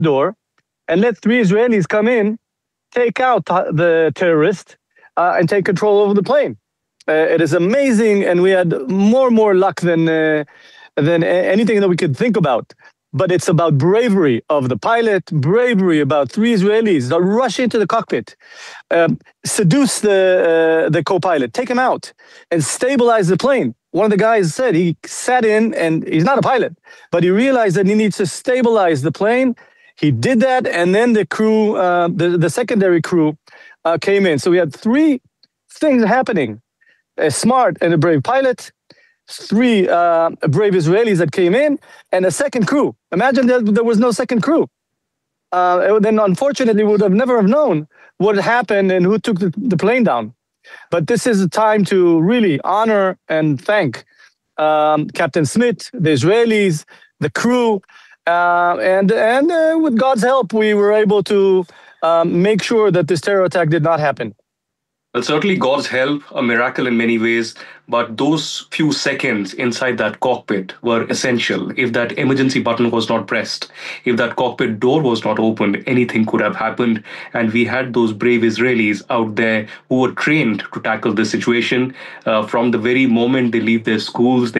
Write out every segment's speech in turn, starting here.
door and let three Israelis come in, take out the terrorist, and take control over the plane. It is amazing, and we had more luck than anything that we could think about. But it's about bravery of the pilot, bravery about three Israelis that rush into the cockpit, seduce the co-pilot, take him out, and stabilize the plane. One of the guys said he sat in, and he's not a pilot, but he realized that he needs to stabilize the plane. He did that, and then the crew, the secondary crew, came in. So we had three things happening: a smart and a brave pilot, three brave Israelis that came in, and a second crew. Imagine that there was no second crew. Then, unfortunately, we would have never have known what happened and who took the plane down. But this is a time to really honor and thank Captain Smith, the Israelis, the crew, and with God's help, we were able to make sure that this terror attack did not happen. Well, certainly God's help, a miracle in many ways, but those few seconds inside that cockpit were essential. If that emergency button was not pressed, if that cockpit door was not opened, anything could have happened. And we had those brave Israelis out there who were trained to tackle this situation from the very moment they leave their schools.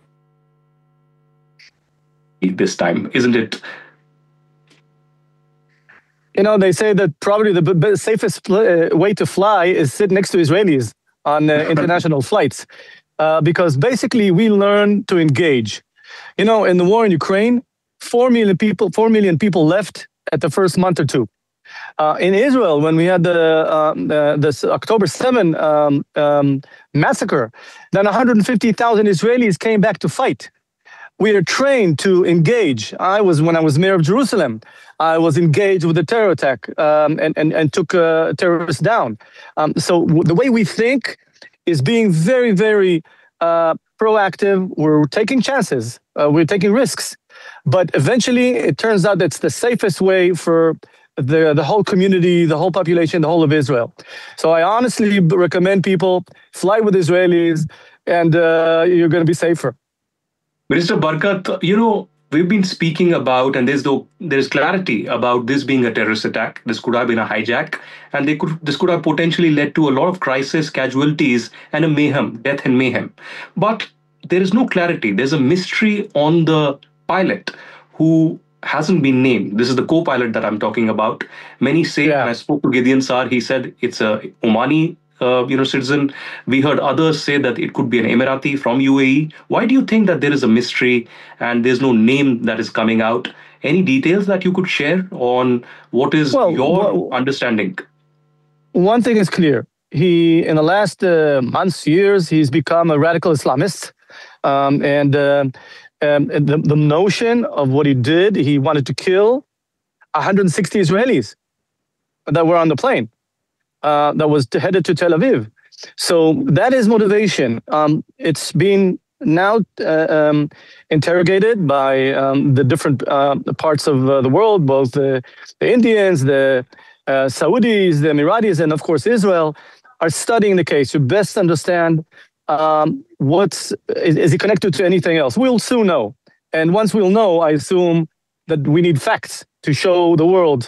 This time, isn't it? You know, they say that probably the safest way to fly is sit next to Israelis on international flights, because basically we learn to engage. You know, in the war in Ukraine, 4 million people left at the first month or two. In Israel, when we had this October 7 massacre, then 150,000 Israelis came back to fight. We are trained to engage. When I was mayor of Jerusalem, I was engaged with the terror attack and took terrorists down. So the way we think is being very, very proactive. We're taking chances. We're taking risks. But eventually, it turns out that's the safest way for the whole community, the whole population, the whole of Israel. So I honestly recommend people fly with Israelis, and you're going to be safer. Minister Barkat, you know, we've been speaking about, and there's clarity about this being a terrorist attack. This could have been a hijack, and this could have potentially led to a lot of crisis, casualties, and a mayhem, death and mayhem. But there is no clarity. There's a mystery on the pilot who hasn't been named. This is the co-pilot that I'm talking about. Many say, and I spoke to Gideon Sar, he said it's a Omani citizen. We heard others say that it could be an Emirati from UAE. Why do you think that there is a mystery and there's no name that is coming out? Any details that you could share on what is your understanding? One thing is clear. In the last months, years, he's become a radical Islamist. And the notion of what he did, he wanted to kill 160 Israelis that were on the plane. That was headed to Tel Aviv. So that is motivation. It's been now interrogated by the different parts of the world, both the Indians, the Saudis, the Emiratis, and of course Israel are studying the case to best understand is it connected to anything else. We'll soon know. And once we'll know, I assume that we need facts to show the world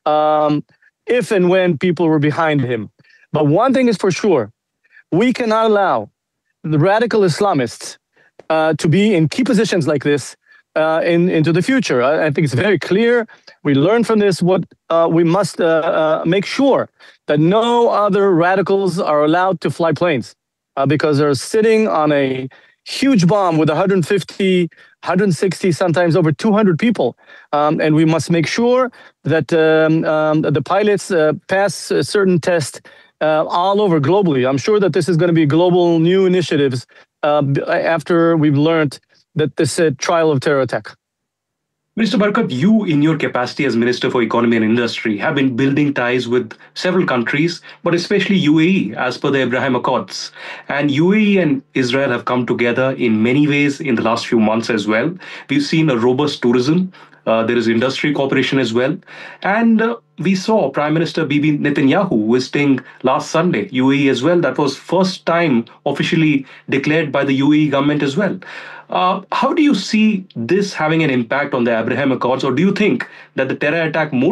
if and when people were behind him. But one thing is for sure, we cannot allow the radical Islamists to be in key positions like this into the future. I think it's very clear. We learn from this what we must make sure that no other radicals are allowed to fly planes because they're sitting on a huge bomb with 150, 160, sometimes over 200 people. And we must make sure that the pilots pass certain tests all over globally. I'm sure that this is going to be global new initiatives after we've learned that this trial of terror attack. Mr. Barkat, you in your capacity as Minister for Economy and Industry have been building ties with several countries, but especially UAE as per the Abraham Accords. And UAE and Israel have come together in many ways in the last few months as well. We've seen a robust tourism. There is industry cooperation as well. And we saw Prime Minister Bibi Netanyahu visiting last Sunday UAE as well. That was first time officially declared by the UAE government as well. How do you see this having an impact on the Abraham Accords, or do you think that the terror attack more